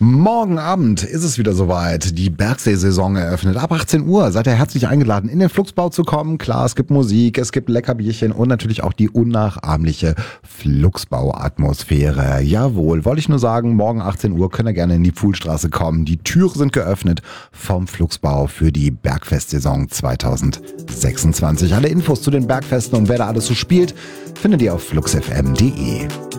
Morgen Abend ist es wieder soweit. Die Bergsee-Saison eröffnet. Ab 18 Uhr seid ihr herzlich eingeladen, in den Flugsbau zu kommen. Klar, es gibt Musik, es gibt Leckerbierchen und natürlich auch die unnachahmliche Flugsbau-Atmosphäre. Jawohl, wollte ich nur sagen, morgen 18 Uhr könnt ihr gerne in die Pfuhlstraße kommen. Die Türen sind geöffnet vom Flugsbau für die Bergfest-Saison 2026. Alle Infos zu den Bergfesten und wer da alles so spielt, findet ihr auf fluxfm.de.